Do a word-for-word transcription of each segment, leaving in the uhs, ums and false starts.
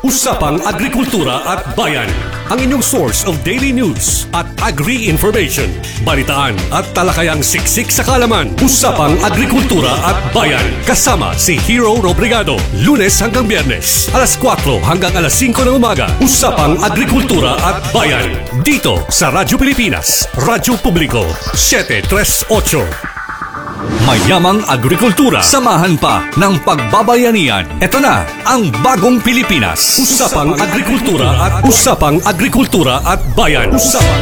Usapang Agrikultura at Bayan. Ang inyong source of daily news at agri-information. Balitaan at talakayang siksik sa kalaman. Usapang Agrikultura at Bayan. Kasama si Hero Robrigado. Lunes hanggang Biyernes. alas kwatro hanggang alas singko ng umaga. Usapang Agrikultura at Bayan. Dito sa Radyo Pilipinas. Radyo Publiko. siyete tres otso. Mayamang agrikultura. Samahan pa ng pagbabayanihan. Ito na ang bagong Pilipinas. Usapang Agrikultura at Usapang Agrikultura at Bayan. Usapang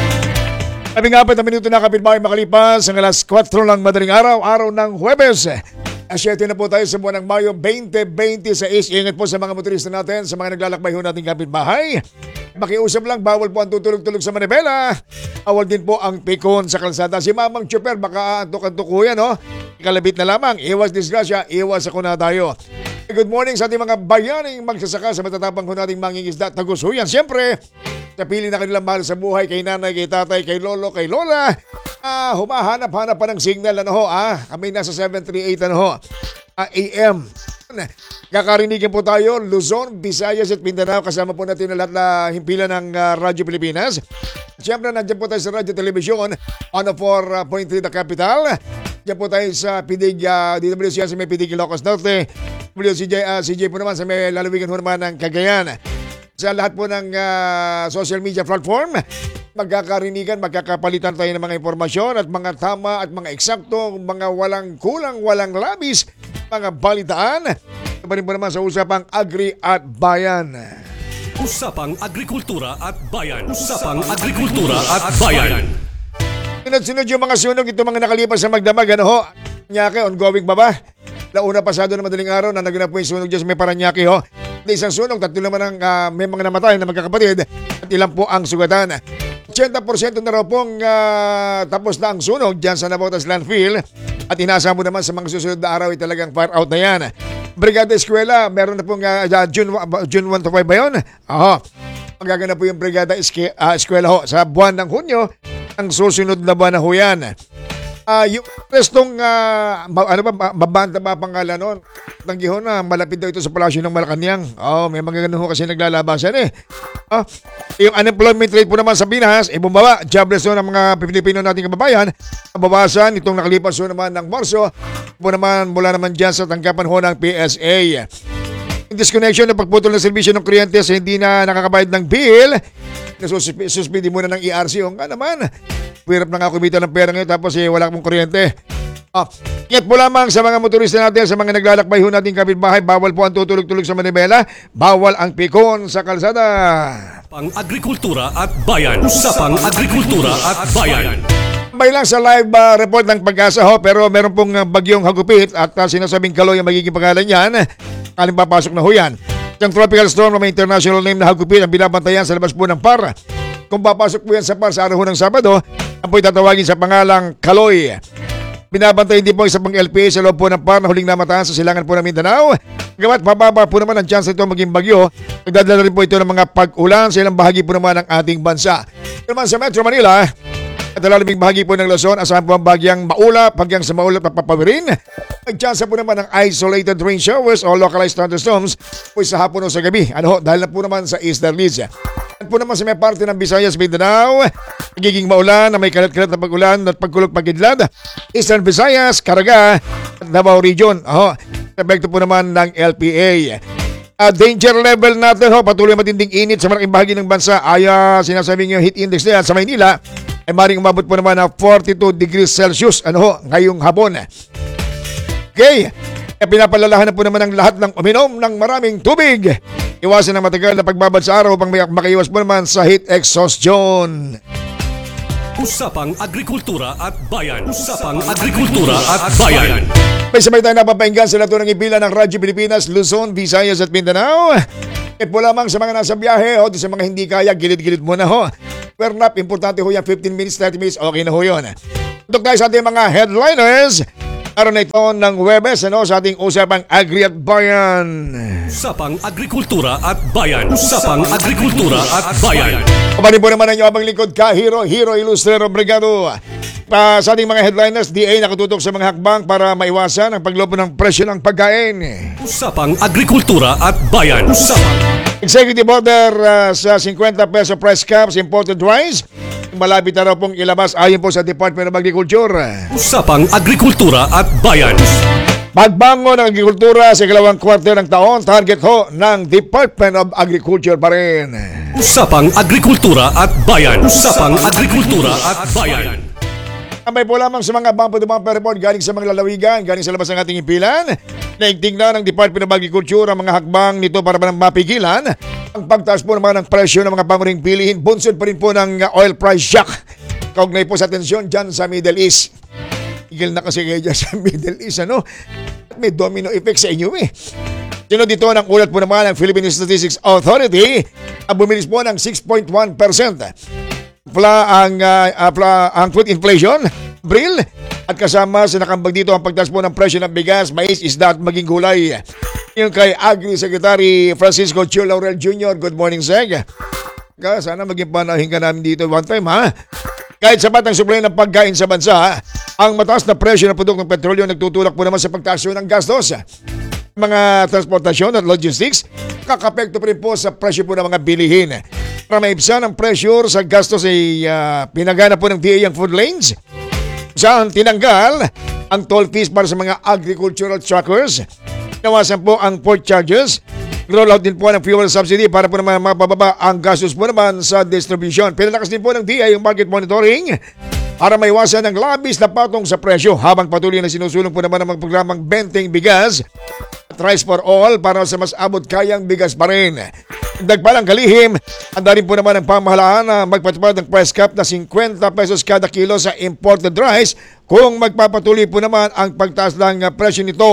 Kaming apat na minuto na kapitbahay makalipas ang alas kwatro ng madaling araw, araw ng Huwebes. Asyete na po tayo sa buwan ng Mayo twenty twenty-six. Ingat po sa mga motorista natin, sa mga naglalakbay ho nating kapitbahay. Makiusap lang, bawal po ang tutulog-tulog sa manibela. Bawal din po ang pikon sa kalsada. Si Mamang Chopper, baka antok-antok ko yan, no? Ikalabit na lamang. Iwas disgrasya, iwas ako na tayo. Good morning sa ating mga bayaning magsasaka sa matatapang ho nating mangingisda. Tagusuyan, siyempre. Sa pili na kanilang mahal sa buhay, kay nanay, kay tatay, kay lolo, kay lola. Ah, humahanap-hanap pa ng signal, ano ho, ah. Kami nasa seven three eight, ano ho, ah, A M. Kakarinigan po tayo, Luzon, Visayas at Mindanao. Kasama po natin ang lahat na himpilan ng uh, Radyo Pilipinas. Siyempre, nandiyan po tayo sa Radyo Television, one oh four point three The Capital. Diyan po tayo sa P D G, uh, D W C sa may P D G Ilocos Norte. W C J, uh, C J po naman sa may lalawigan po naman ng Cagayan. Sa lahat po ng uh, social media platform, magkakarinigan, magkakapalitan tayo ng mga impormasyon at mga tama at mga eksakto, mga walang kulang, walang labis, mga balitaan. Ito pa rin po naman sa Usapang Agri at Bayan. Usapang Agrikultura at Bayan. Usapang Agrikultura at Bayan. Sunod-sunod yung mga sunog, ito mga nakalipas sa magdamag, ano ho? Paranaque, ongoing ba ba? Launa pasado na madaling araw na naganap po yung sunog dyan sa may Paranaque, ho? Hindi isang sunog, tatlo naman ang uh, may mga namatay na magkakapatid at ilan po ang sugatan. eighty percent na raw pong uh, tapos na ang sunog dyan sa Navotas Landfill at inasa mo naman sa mga susunod na araw ay talagang fire out na yan. Brigada Eskwela, meron na pong uh, June, June one to five ba yun? Oo. Magaganap po yung Brigada Eske, uh, Eskwela ho sa buwan ng Hunyo, ang susunod na buwan na ho yan. Uh, yung restong, uh, ano ba, mabanta ba pangalan noon? Tanggihon na, malapit daw ito sa Palasyo ng Malacanang. Oh, may mga ganun ho kasi naglalabasan eh. Oh, yung unemployment rate po naman sa Pinas, eh bumaba. Jobless ho ng mga Pilipino nating kababayan. Nabawasan itong nakalipas ho naman ng Marso. Po naman, mula naman dyan sa tanggapan ho ng P S A. Yung disconnection ng pagputol ng serbisyo ng kuryente sa hindi na nakakabayad ng bill, nasuspindi muna ng E R C. O nga naman, hirap na nga kumita ng pera ngayon tapos eh, wala akong kuryente. Ah, ingat po lamang sa mga motorista natin, sa mga naglalakbay ho nating kapitbahay, bawal po ang tutulog-tulog sa manibela, bawal ang pikon sa kalsada. Pang Agrikultura at Bayan. Usapang Agrikultura at Bayan. May lang sa live uh, report ng Pag-asa ho, pero meron pong uh, bagyong hagupit at uh, sinasabing Kaloy ang magiging pangalan yan. Kaling papasok na ho yan. Yung tropical storm na may international name na hagupit ang binabantayan sa labas po ng P A R. Kung papasok po yan sa P A R sa araw ng Sabado, ang po'y tatawagin sa pangalang Kaloy. Binabantayan din po isa pang L P A sa loob po ng P A R na huling namataan sa silangan po ng Mindanao. Gawa't mababa po naman ang chance ito maging bagyo. Nagdadala rin po ito ng mga pag-ulan sa ilang bahagi po naman ng ating bansa. Naman sa Metro Manila, at lalaming bahagi po ng Luzon, asahan po ang bagyang Maula, bagyang sa Maula at Papawirin. Nagtsansa po naman ng isolated rain showers o localized thunderstorms po sa hapon o sa gabi. Ano ho, dahil na po naman sa Easterlies. At po naman sa may parte ng Visayas, Mindanao, nagiging maulan na may kalat-kalat na pag-ulan at pagkulog pagidlad. Eastern Visayas, Caraga at Davao Region. Aho, epekto po naman ng L P A. Uh, danger level natin ho, patuloy matinding init sa malaking bahagi ng bansa. Aya sinasabing yung heat index na yan sa Maynila ay maring umabot po naman na forty-two degrees Celsius ano ho, ngayong hapon. Okay, e pinapalalahan na po naman ang lahat ng uminom ng maraming tubig. Iwasan ang matagal na pagbabad sa araw upang makaiwas po naman sa heat exhaustion. Usapang Agrikultura at Bayan. Usapang Agrikultura at Bayan. May sabay tayo napapahingan sa lato ng ibila ng Radyo Pilipinas, Luzon, Visayas at Mindanao. At po lamang sa mga nasa biyahe o sa mga hindi kaya, gilid-gilid muna ho. Pero nap, importante ho yan, fifteen minutes, thirty minutes, okay na ho yun. Tutok tayo sa ating mga headliners. Araw na ito ng Huwebes, ano, sa ating Usapang Agri at Bayan. Usapang Agrikultura at Bayan. Usapang Agrikultura at Bayan. Kapanin po naman ang inyong abang lingkod ka, Hero, Hero Ilustrero Brigado. Pa, sa ating mga headliners, D A nakatutok sa mga hakbang para maiwasan ang paglobo ng presyo ng pagkain. Usapang Agrikultura at Bayan. Usapang Executive order uh, sa fifty peso price cap sa imported rice. Malapit na raw pong ilabas ayon po sa Department of Agriculture. Usapang Agrikultura at Bayan. Pagbangon ng agrikultura sa ikalawang kwarter ng taon, target ho ng Department of Agriculture pa rin. Usapang Agrikultura at Bayan. Usapang Agrikultura at Bayan. Tambay po lamang sa mga bumper to bumper report galing sa mga lalawigan, galing sa labas ng ating impilan. Naigting na ng Department of Agriculture ang mga hakbang nito para ba mapigilan ang pagtaas po naman ng presyo ng mga pamuring bilihin. Bunsod pa rin po ng oil price shock. Kaugnay po sa atensyon dyan sa Middle East. Igil na kasi kayo dyan sa Middle East, ano? May domino effect sa inyo eh. Sino dito ng ulat po naman ng Philippine Statistics Authority ang bumilis po ng six point one percent. Pla ang, uh, pla, ang food inflation, Abril, at kasama sa nakambag dito ang pagtaas po ng presyo ng bigas, mais, isda at maging gulay. Yung kay Agri-Secretary Francisco Chio Laurel Junior Good morning, Seg. Sana maging panahin ka namin dito one time, ha? Kahit sapat ang supply ng pagkain sa bansa, ang mataas na presyo ng produktong petrolyo nagtutulak po naman sa pagtaas ng gastos. Mga transportasyon at logistics, kakapekto pa rin po sa presyo po ng mga bilihin. Para maibsan ang pressure sa gastos ay uh, pinagana po ng D A ang food lanes. Saan tinanggal ang toll fees para sa mga agricultural truckers. Nawasan po ang port charges. Roll out din po ng fuel subsidy para po naman mapababa ang gastos po naman sa distribution. Pinalakas din po ng D A yung market monitoring para maiwasan ang labis na patong sa presyo habang patuloy na sinusulong po naman ang mga programang Benteng Bigas at Rice for All para sa mas abot kayang bigas pa rin. Dagpalang kalihim, handa rin po naman ang pamahalaan na magpatupad ng price cap na fifty pesos kada kilo sa imported rice kung magpapatuloy po naman ang pagtaas ng presyo nito.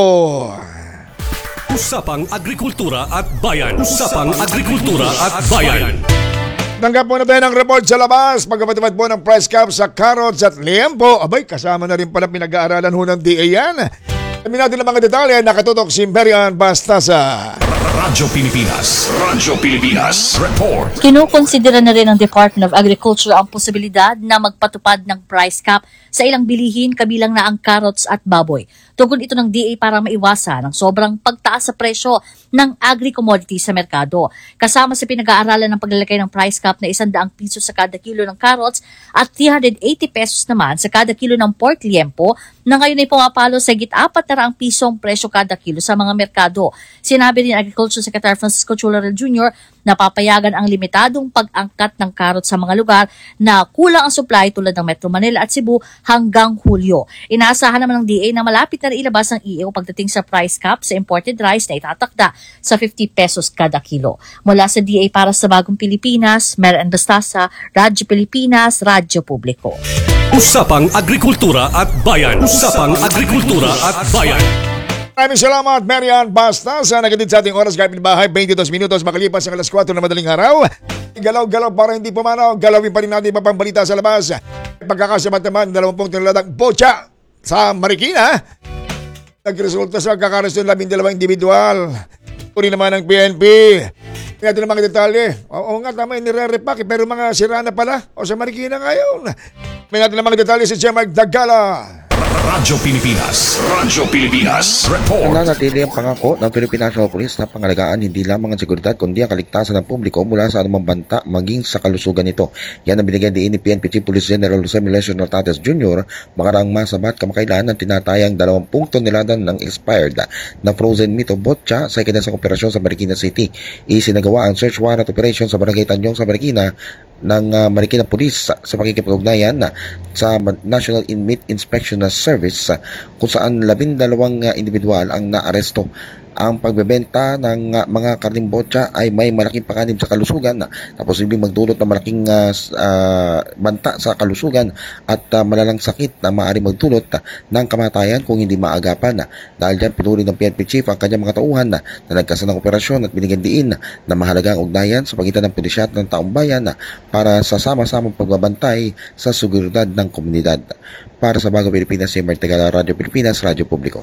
Usapang Agrikultura at Bayan. Usapang Agrikultura at Bayan. Tanggap po na tayo ng report sa labas. Pagkapatupad po ng price cap sa carrots at liempo. Abay, kasama na rin pala pinag-aaralan ho ng D A yan. Sabi natin ang mga detalye, nakatutok si Marian Bastasa. Radyo Pilipinas. Radyo Pilipinas. Report. Kinukonsidera na rin ng Department of Agriculture ang posibilidad na magpatupad ng price cap sa ilang bilihin kabilang na ang carrots at baboy. Tugon ito ng D A para maiwasan ang sobrang pagtaas sa presyo ng agri-commodity sa merkado. Kasama sa pinag-aaralan ng paglalagay ng price cap na one hundred piso sa kada kilo ng carrots at three hundred eighty pesos naman sa kada kilo ng pork liempo na ngayon ay pumapalo sa higit apat na raang pisong presyo kada kilo sa mga merkado. Sinabi ni Agriculture Secretary Francisco Chio Laurel Junior na papayagan ang limitadong pag-angkat ng carrots sa mga lugar na kulang ang supply tulad ng Metro Manila at Cebu hanggang Hulyo. Inaasahan naman ng D A na malapit na ilabas ang I E O pagdating sa price cap sa imported rice na itatakda sa fifty pesos kada kilo. Mula sa D A para sa Bagong Pilipinas, Marian Bastasa, Radyo Pilipinas, Radyo Publiko. Usapang Agrikultura at Bayan. Usapang Agrikultura at Bayan. Maraming salamat, Marian Bastasa. Nagatid sa ating oras kahit bahay, twenty-two minutos makalipas ang alas four na madaling araw. Galaw-galaw para hindi pumanaw. Galawin pa rin natin papambalita sa labas. Pagkakasabat naman, dalawampung tinalagang bocha sa Marikina. Nagresulta sa kakaresto ng labing dalawang individual. Uri naman ng P N P. Tingnan natin ang mga detalye. Oo nga, tama, nire-repack. Pero mga sira na pala. O sa Marikina ngayon. May natin ang mga detalye si Gemma Dagala. Radyo Pilipinas. Radyo Pilipinas. Report. Nananatili ang pangako ng Philippine National Police na pangalagaan hindi lamang ang seguridad kundi ang kaligtasan ng publiko mula sa anumang banta maging sa kalusugan nito. Yan ang binigyan din ni P N P Chief Police General Jose Melesio Nortates Junior makaraang masabat kamakailan ng tinatayang dalawampung tonelada ng expired na frozen meat o botcha sa ikinasang operasyon sa Marikina City. Isinagawa ang search warrant operation sa Barangay Tanyong sa Marikina ng uh, Marikina Police sa, sa pakikipag-ugnayan uh, sa National Inmate Inspection Service uh, kung saan labindalawang uh, individual ang naaresto. Ang pagbebenta ng uh, mga karning botcha ay may malaking panganib sa kalusugan uh, na posibleng magdulot ng malaking uh, uh, banta sa kalusugan at uh, malalang sakit na maaaring magdulot uh, ng kamatayan kung hindi maagapan. Uh, dahil dyan pinuri ng P N P Chief ang kanyang mga tauhan uh, na nagkasa ng operasyon at binigyan diin uh, na mahalagang ugnayan sa pagitan ng pulisya at ng taong bayan uh, para sa sama-samang pagbabantay sa seguridad ng komunidad. Para sa Bagong Pilipinas, si Martegala, Radyo Pilipinas, Radyo Publiko.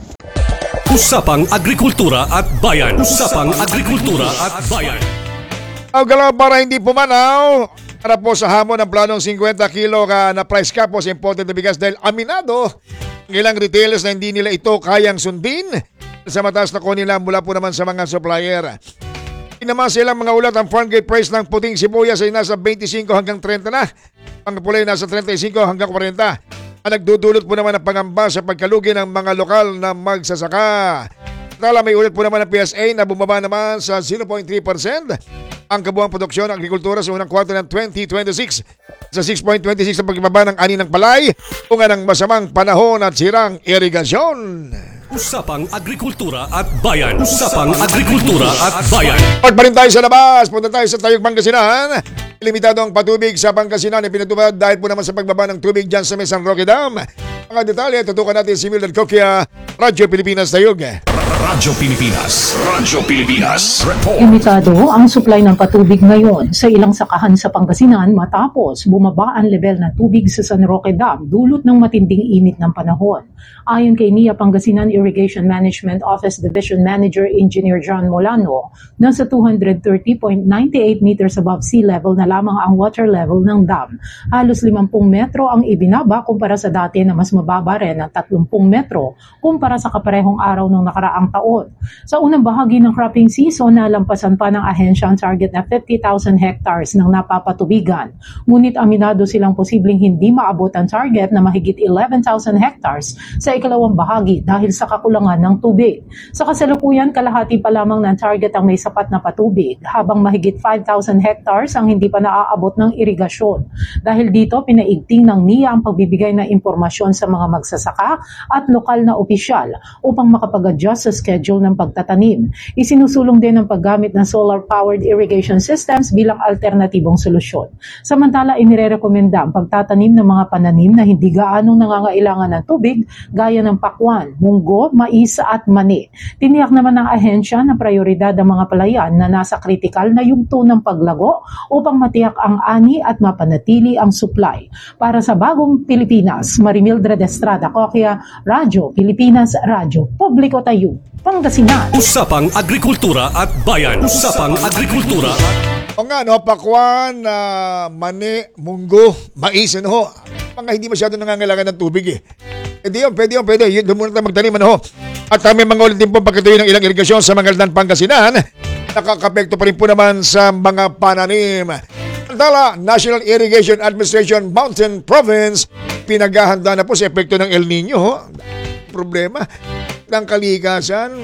Usapang Agrikultura at Bayan. Usapang Agrikultura at Bayan. Galaw para hindi pumanaw. Para po sa hamon ng planong fifty kilo ka na price cap po sa imported na bigas dahil aminado ng ilang retailers na hindi nila ito kayang sundin sa mataas na ko nila mula po naman sa mga supplier. Naman sa ilang mga ulat, ang farm gate price ng puting sibuyas ay nasa twenty-five hanggang thirty na. Ang pulay nasa thirty-five hanggang forty. Ang nagdudulot po naman ng pangamba sa pagkalugi ng mga lokal na magsasaka. Tala may ulat po naman ng P S A na bumaba naman sa zero point three percent ang kabuang produksyon ng agrikultura sa unang kwarto ng twenty twenty-six. Sa six point two six ang pagbaba ng ani ng palay, tunga ng masamang panahon at sirang irigasyon. Usapang Agrikultura at Bayan. Usapang Agrikultura at Bayan. Pag pa rin tayo sa labas, punta tayo sa Tayog, Pangasinan. Limitado ang patubig sa Pangasinan na pinatubad dahil po naman sa pagbaba ng tubig dyan sa San Roque Dam. Mga detalye, tutukan natin si Mildred Coquia, Radyo Pilipinas Tayog. Radyo Pilipinas. Radyo Pilipinas. Report. Limitado ang supply ng patubig ngayon sa ilang sakahan sa Pangasinan matapos bumaba ang level ng tubig sa San Roque Dam dulot ng matinding init ng panahon. Ayon kay N I A Pangasinan Irrigation Management Office Division Manager Engineer John Molano, nasa two hundred thirty point nine eight meters above sea level na lamang ang water level ng dam. Halos fifty metro ang ibinaba kumpara sa dati na mas mababa rin ng thirty metro kumpara sa kaparehong araw ng nakaraang taon. Sa unang bahagi ng cropping season, nalampasan pa ng ahensya ang target na fifty thousand hectares ng napapatubigan. Ngunit aminado silang posibleng hindi maabot ang target na mahigit eleven thousand hectares sa ikalawang bahagi dahil sa kakulangan ng tubig. Sa kasalukuyan, kalahati pa lamang ng target ang may sapat na patubig, habang mahigit five thousand hectares ang hindi pa naaabot ng irigasyon. Dahil dito, pinaigting ng N I A ang pagbibigay ng impormasyon sa mga magsasaka at lokal na opisyal upang makapag-adjust sa schedule ng pagtatanim. Isinusulong din ang paggamit ng solar-powered irrigation systems bilang alternatibong solusyon. Samantala, inirekomenda ang pagtatanim ng mga pananim na hindi gaanong nangangailangan ng tubig gaya ng pakwan, munggo, mais at mani. Tiniyak naman ng ahensya na prioridad ang mga palayan na nasa kritikal na yugto ng paglago upang matiyak ang ani at mapanatili ang supply. Para sa Bagong Pilipinas, Marimildred Estrada Coquia, Radyo Pilipinas, Radyo Publiko Tayo, Pangasinan. Usapang Agrikultura at Bayan. Usapang Agrikultura at O nga, no, pakwan, uh, mani, munggo, mais, ano ho. Mga hindi masyado nangangailangan ng tubig eh. Pwede yun, pwede yun, pwede. Yun, doon muna tayo magtanim, ano ho. At kami mga ulit din po pagkatuloy ng ilang irigasyon sa Mangaldan, Pangasinan. Nakakapekto pa rin po naman sa mga pananim. Samantala, National Irrigation Administration Mountain Province, pinaghahanda na po sa epekto ng El Nino. Ho. Problema ng kalikasan,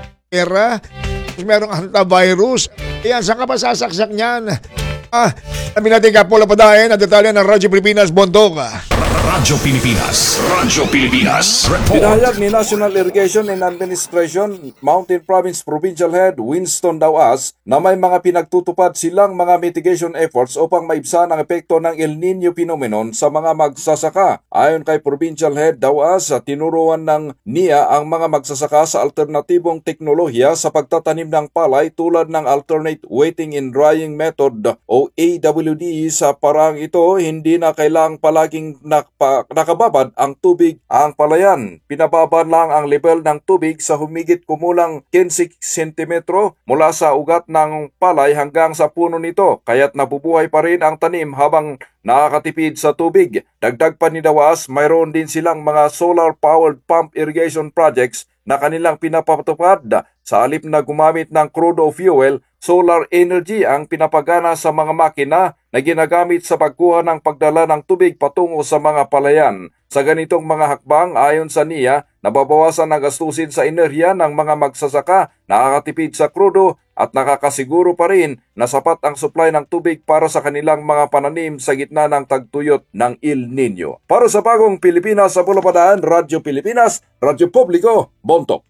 era, merong antivirus. Ayan, saan ka pa sasaksak niyan? Ah, kami natin kapula pa dahil na detalye ng Radyo Pilipinas Bondog. Radyo Pilipinas. Radyo Pilipinas. Report. Pinahayag ni National Irrigation and Administration Mountain Province Provincial Head Winston Dawas na may mga pinagtutupad silang mga mitigation efforts upang maibsan ang epekto ng El Nino phenomenon sa mga magsasaka. Ayon kay Provincial Head Dawas, tinuruan ng N I A ang mga magsasaka sa alternatibong teknolohiya sa pagtatanim ng palay tulad ng alternate wetting and drying method o A W D. Sa parang ito, hindi na kailangang palaging nakpa, nakababad ang tubig ang palayan. Pinababa lang ang level ng tubig sa humigit kumulang fifteen sentimetro mula sa ugat ng palay hanggang sa puno nito, kaya't nabubuhay pa rin ang tanim habang nakakatipid sa tubig. Dagdag pa ni Dawas, mayroon din silang mga solar-powered pump irrigation projects na kanilang pinapatupad. Sa halip na gumamit ng crude o fuel, solar energy ang pinapagana sa mga makina na ginagamit sa pagkuha ng pagdala ng tubig patungo sa mga palayan. Sa ganitong mga hakbang, ayon sa N I A, nababawasan ang gastusin sa enerhiya ng mga magsasaka, nakakatipid sa krudo at nakakasiguro pa rin na sapat ang supply ng tubig para sa kanilang mga pananim sa gitna ng tagtuyot ng El Nino. Para sa Bagong Pilipinas sa Bulapadaan, Radyo Pilipinas, Radyo Publiko, Bontok.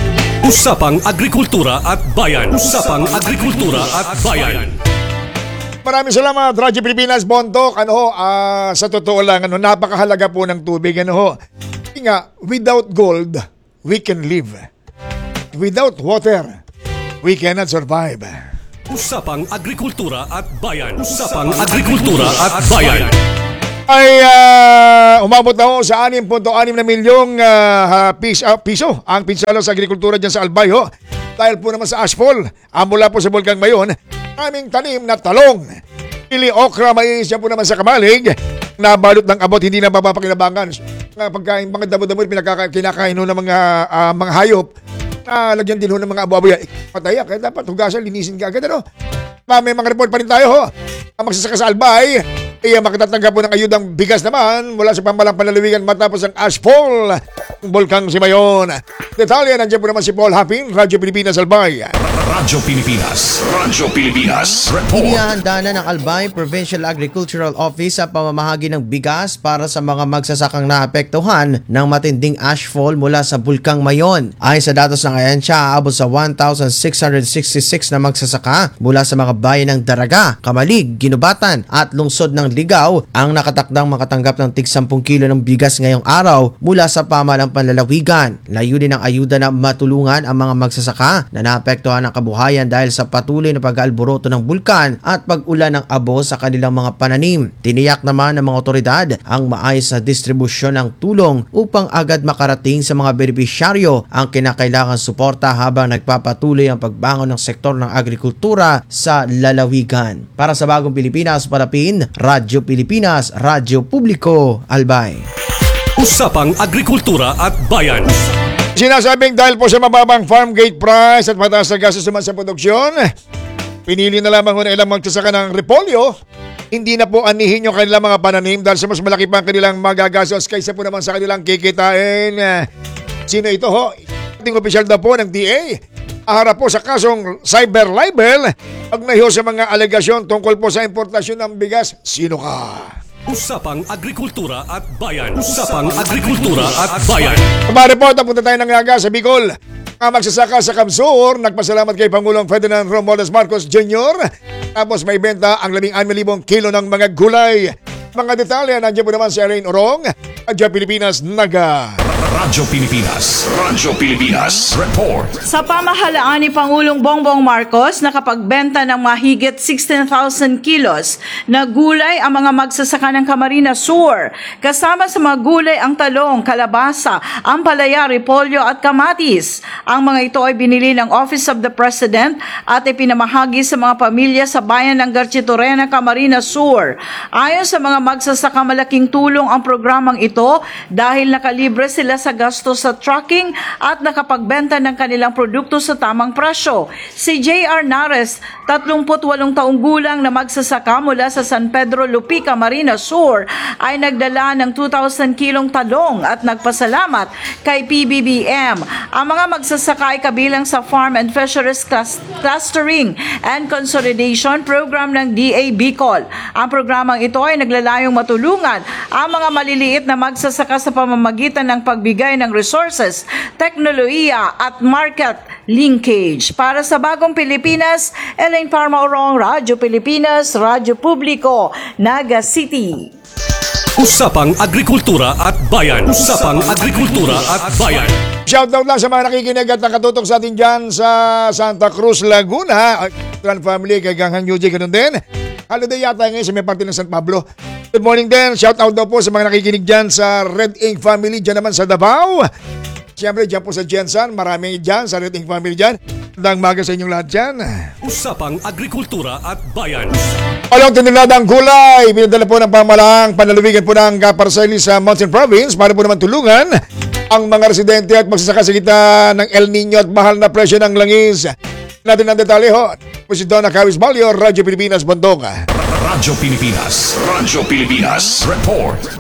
Usapang Agrikultura at Bayan. Usapang Agrikultura at Bayan. Maraming salamat, Radyo Pilipinas Bontok. Ano ho, uh, sa totoo lang, ano, napakahalaga po ng tubig. Ano ho, nga, without gold, we can live. Without water, we cannot survive. Usapang Agrikultura at Bayan. Usapang Agrikultura at Bayan. Ay uh, umabot na ho sa six point six na milyong uh, piso, uh, piso ang pinsala sa agrikultura dyan sa Albay ho. Dahil po naman sa ashfall, ah, mula po sa Bulgang Mayon, aming tanim na talong, pili, okra, mais, yan po naman sa Kamalig, nabalot ng abot, hindi na mapapakinabangan. Pagkain, mga damo-damo, kinakain ng mga, uh, mga hayop, Ah, lagyan din ho ng mga abo-abo yan. Pataya, kaya dapat hugasan, linisin ka agad, ano? Pa, may mga report pa rin tayo, ho. Ang magsasaka sa Albay, ay makatatanggap po ng ayudang bigas naman mula sa pamalang panlalawigan matapos ang ashfall ng Bulkang Simayon. Detalye, nandiyan po naman si Paul Hapin, Radyo Pilipinas Albay. Radyo Pilipinas. Radyo Pilipinas. Report. Inihahanda na ng Albay Provincial Agricultural Office sa pamamahagi ng bigas para sa mga magsasakang naapektuhan ng matinding ashfall mula sa Bulkang Mayon. Ayon sa datos ng ahensya, aabot sa one thousand six hundred sixty-six na magsasaka mula sa mga bayan ng Daraga, Kamalig, Ginubatan at lungsod ng Ligaw ang nakatakdang makatanggap ng tig ten kilo ng bigas ngayong araw mula sa pamalang panlalawigan. Layunin ng ayuda na matulungan ang mga magsasaka na naapektuhan ng kabuhayan dahil sa patuloy na pag-aalboroto ng bulkan at pag-ulan ng abo sa kanilang mga pananim. Tiniyak naman ng mga otoridad ang maayos na distribusyon ng tulong upang agad makarating sa mga benepisyaryo ang kinakailangan suporta habang nagpapatuloy ang pagbangon ng sektor ng agrikultura sa lalawigan. Para sa Bagong Pilipinas, Palapin, Radyo Pilipinas, Radyo Publiko, Albay. Usapang Agrikultura at Bayan. Sinasabing dahil po sa mababang farm gate price at mataas na gastos naman sa produksyon, pinili na lamang na ilang magsasaka ng repolyo. Hindi na po anihin yung kanilang mga pananim dahil sa mas malaki pa ang kanilang magagastos kaysa po naman sa kanilang kikitain. Sino ito ho? Ating opisyal na po ng D A. Aharap po sa kasong cyber libel pag nahiho sa mga alegasyon tungkol po sa importasyon ng bigas. Sino ka? Usapang Agrikultura at Bayan. Usapang Agrikultura at Bayan. Kumareport, punta tayo ng Naga sa Bicol. Ang magsasaka sa Kamsur, nagpasalamat kay Pangulong Ferdinand Romualdez Marcos Junior Tapos may benta ang labing anim libong kilo ng mga gulay. Mga detalye, nandiyan po naman si Alain Orong, Radyo Pilipinas, Naga. Radyo Pilipinas. Radyo Pilipinas. Report. Sa pamahalaan ni Pangulong Bongbong Marcos, nakapagbenta ng mahigit sixteen thousand kilos na gulay ang mga magsasaka ng Camarines Sur. Kasama sa mga gulay ang talong, kalabasa, ampalaya, repolyo at kamatis. Ang mga ito ay binili ng Office of the President at ipinamahagi sa mga pamilya sa bayan ng Garchitorena, Camarines Sur. Ayon sa mga magsasaka, malaking tulong ang programang ito dahil nakalibre sila sa gasto sa trucking at nakapagbenta ng kanilang produkto sa tamang presyo. Si J R Nares, thirty-eight taong gulang na magsasaka mula sa San Pedro Lupi, Camarines Sur, ay nagdala ng two thousand kilong talong at nagpasalamat kay P B B M. Ang mga magsasaka ay kabilang sa Farm and Fisheries Clustering and Consolidation Program ng D A Bicol. Ang programang ito ay naglalayong matulungan ang mga maliliit na magsasaka sa pamamagitan ng pagbigay ng resources, teknolohiya at market linkage. Para sa Bagong Pilipinas, Elaine Parma-Orong, Radyo Pilipinas, Radyo Publiko, Naga City. Usapang Agrikultura at Bayan. Usapang Agrikultura at Bayan. Shoutout lang sa mga nakikinig at nakatutok sa atin dyan sa Santa Cruz, Laguna. Clan family, kay Ganghan U J, ganun din. Holiday yata ngayon sa may parte ng San Pablo. Good morning din. Shoutout daw po sa mga nakikinig dyan sa Red Ink family dyan naman sa Davao. Siyempre dyan po sa Jensen. Maraming dyan sa Red Ink family dyan. Magandang maga sa inyong lahat dyan. Usapang Agrikultura at Bayan. Along tiniladang gulay. Pinadala po ng pamalang panlalawigan po ng Kaparseli sa Mountain Province para po naman tulungan ang mga residente at magsasaka sa gitna ng El Nino at mahal na presyo ng langis. Natin ang detalye ho. Po si Donna Cawis Balio, Radyo Pilipinas, Bondong. Radyo Pilipinas. Radyo Pilipinas. Report.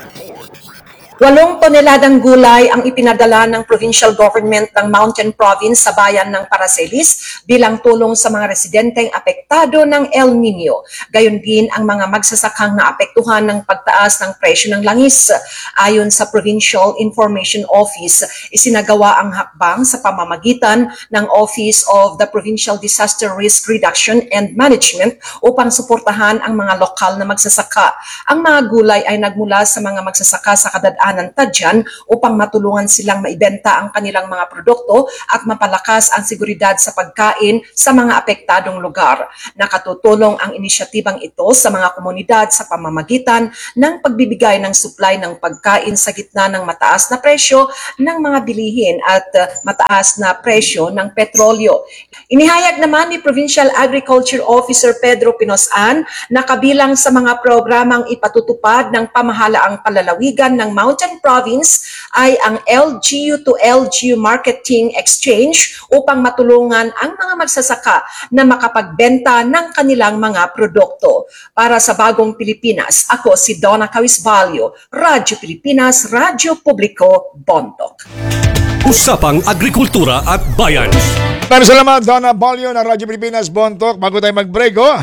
Walong toneladang gulay ang ipinadala ng provincial government ng Mountain Province sa bayan ng Paracelis bilang tulong sa mga residenteng apektado ng El Nino. Gayon din ang mga magsasakang naapektuhan ng pagtaas ng presyo ng langis. Ayon sa Provincial Information Office, isinagawa ang hakbang sa pamamagitan ng Office of the Provincial Disaster Risk Reduction and Management upang suportahan ang mga lokal na magsasaka. Ang mga gulay ay nagmula sa mga magsasaka sa kadadaan ng Tadyan upang matulungan silang maibenta ang kanilang mga produkto at mapalakas ang seguridad sa pagkain sa mga apektadong lugar. Nakatutulong ang inisyatibang ito sa mga komunidad sa pamamagitan ng pagbibigay ng supply ng pagkain sa gitna ng mataas na presyo ng mga bilihin at uh, mataas na presyo ng petrolyo. Inihayag naman ni Provincial Agriculture Officer Pedro Pinosan na kabilang sa mga programang ipatutupad ng pamahalaang palalawigan ng Mountain Mountain Province ay ang L G U to L G U Marketing Exchange upang matulungan ang mga magsasaka na makapagbenta ng kanilang mga produkto. Para sa Bagong Pilipinas, ako si Donna Cawisbalio, Radyo Pilipinas, Radyo Publiko, Bontoc. Usapang Agrikultura at Bayan. Maraming salamat, Donna Balyo ng Radyo Pilipinas, Bontoc. Bago tayo mag-break, oh,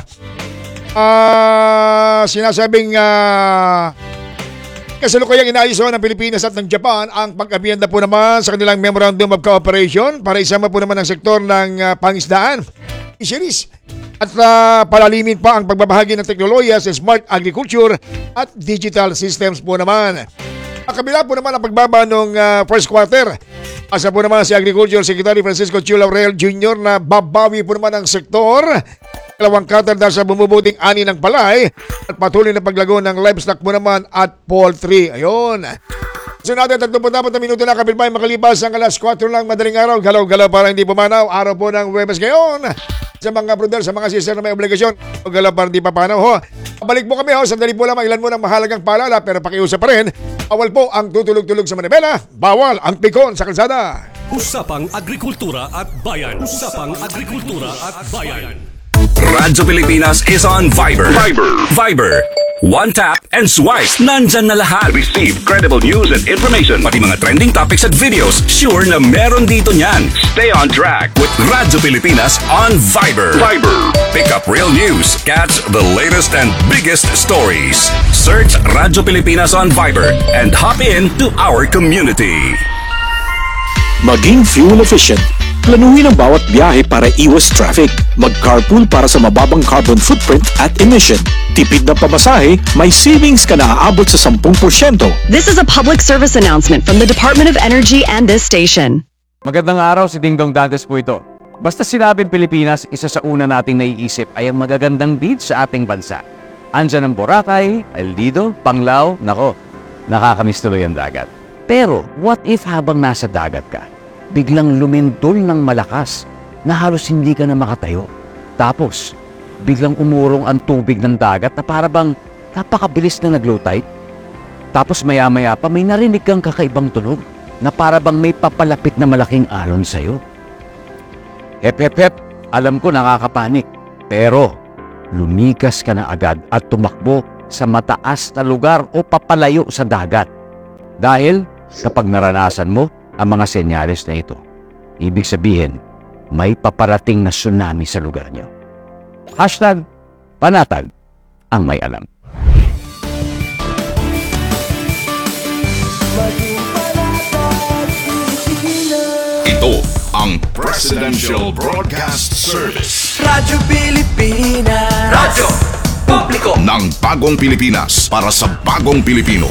uh, sinasabing uh, kasalukuyang inaayos ng Pilipinas at ng Japan ang pag-abienda po naman sa kanilang Memorandum of Cooperation para isama po naman ang sektor ng uh, pangisdaan, fisheries, at uh, palalimin pa ang pagbabahagi ng teknolohiya sa smart agriculture at digital systems po naman. Ang kabila po naman ang pagbaba ng uh, first quarter. Asa po naman si Agriculture Secretary Francisco Chu Laurel Junior na babawi po naman ang sektor. Dalawang cutter dahil sa bumubuting ani ng palay at patuloy na paglago ng livestock po naman at poultry. Ayun. So natin, tatlong na minuto na kapitbahay makalipas ang alas kwatro lang madaling araw. Galaw-galaw para hindi pumanaw. Araw po ng Huwebes ngayon. Sa mga brother, sa mga sister na may obligasyon, galaw para hindi papanaw. Ho. Balik po kami, ho. Sandali po lamang, ilan mo ng mahalagang paalala, pero pakiusap pa rin. Bawal po ang tutulog-tulog sa manibela. Bawal ang pikon sa kalsada. Usapang Agrikultura at Bayan. Usapang Agrikultura at Bayan. Radyo Pilipinas is on Viber. Viber. Viber. One tap and swipe. Nandyan na lahat. Receive credible news and information. Pati mga trending topics at videos. Sure na meron dito niyan. Stay on track with Radyo Pilipinas on Viber. Viber. Pick up real news. Catch the latest and biggest stories. Search Radyo Pilipinas on Viber and hop in to our community. Maging fuel efficient. Planuhin ang bawat biyahe para iwas traffic. Mag-carpool para sa mababang carbon footprint at emission. Tipid na pamasahe, may savings ka na aabot sa ten percent. This is a public service announcement from the Department of Energy and this station. Magandang araw, si Dingdong Dantes po ito. Basta sinabing Pilipinas, isa sa una nating naiisip ay ang magagandang beach sa ating bansa. Andyan ang Boracay, El Nido, Panglao, nako, nakakamiss tuloy ang dagat. Pero, what if habang nasa dagat ka, biglang lumindol ng malakas na halos hindi ka na makatayo. Tapos, biglang umurong ang tubig ng dagat na parabang napakabilis na nag-low tide. Tapos maya-maya pa may narinig kang kakaibang tunog na parabang may papalapit na malaking alon sa'yo. Hep hep hep, alam ko nakakapanik. Pero, lumikas ka na agad at tumakbo sa mataas na lugar o papalayo sa dagat. Dahil kapag naranasan mo ang mga senyales na ito, ibig sabihin, may paparating na tsunami sa lugar nyo. Hashtag, panatag ang may alam. Ito ang Presidential Broadcast Service. Radyo Pilipinas. Radyo Publiko ng Bagong Pilipinas para sa Bagong Pilipino.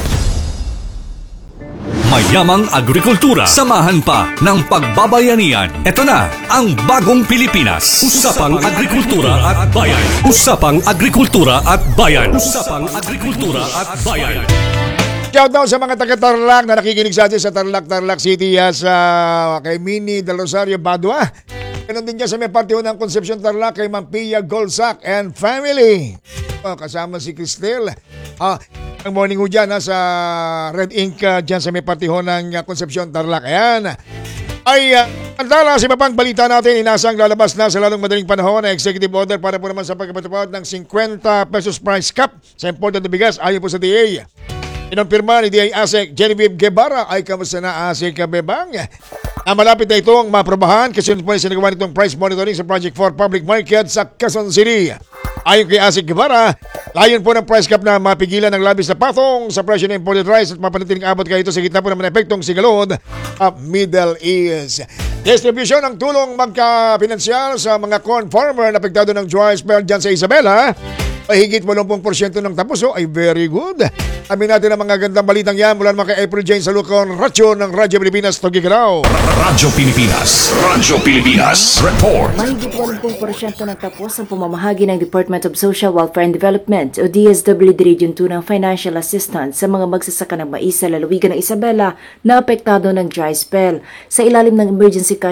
Mayamang agrikultura, samahan pa ng pagbabayanihan. Ito na ang Bagong Pilipinas. Usapang Agrikultura at Bayan. Usapang Agrikultura at Bayan. Usapang Agrikultura at Bayan. Shout out sa mga taga-Tarlac na nakikinig sa atin sa Tarlac, Tarlac City, sa kay Mini Del Rosario Badua. Ganon din dyan sa may partiho ng Concepcion Tarlac kay Mampia Golsac and family. Oh, kasama si Cristel. Ah, ang morning ho dyan ha, sa Red Ink uh, dyan sa may partiho ng uh, Concepcion Tarlac. Ayan. Ay, uh, antala sa ibang balita natin, inasang lalabas na sa lalong madaling panahon na executive order para po naman sa pagkapatupad ng fifty pesos price cap sa imported na bigas ayon po sa D A. Inumpirma ni D A ASEC Genevieve Guevara. Ay, kamusta na ASEC Bebang? Na malapit na itong maprobahan kasi po ay sinagawa nitong price monitoring sa Project for Public Market sa Quezon City. Ayon kay ASEC Guevara, layon po ng price cap na mapigilan ng labis na patong sa presyo ng imported rice at mapanatiling abot kayo ito sa gitna po naman ng epektong sigalod of Middle East. Distribution ng tulong magka-pinansyal sa mga corn farmer na apektado ng dry spell dyan sa Isabela. Mahigit eighty percent ng tapuso ay very good. Amin natin ang mga gandang balitang yan mula naman kay April Jane Salucon, Ratio ng Radyo Pilipinas, Tugigaraw. Radyo Pilipinas. Radyo Pilipinas. Report. Mahigit eighty percent ng tapos ang pamamahagi ng Department of Social Welfare and Development o D S W D Region two ng financial assistance sa mga magsasaka ng mais sa lalawigan ng Isabela na apektado ng dry spell. Sa ilalim ng emergency cash